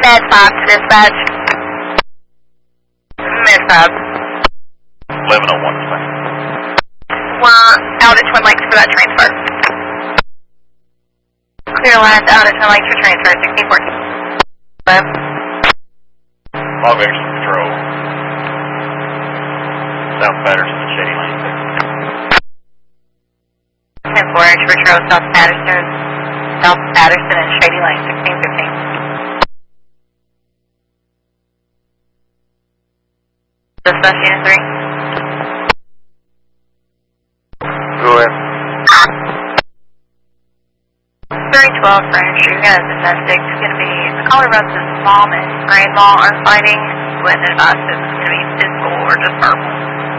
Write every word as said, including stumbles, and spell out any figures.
Med five to dispatch. Med five. eleven oh one dispatch. We're out at Twin Lakes for that transfer. Clear lines out at Twin Lakes for transfer, sixteen fourteen. Hello? Log Action Patrol. South Patterson and Shady Lane. ten four, Action Patrol, South Patterson, South Patterson and Shady Lane, sixteen fifteen. Dispatch Unit three. Go ahead. three twelve French, you're going to domestic. It's going to be, the caller runs his mom and grandma are fighting. Go ahead and advise if it's going to be physical or just verbal.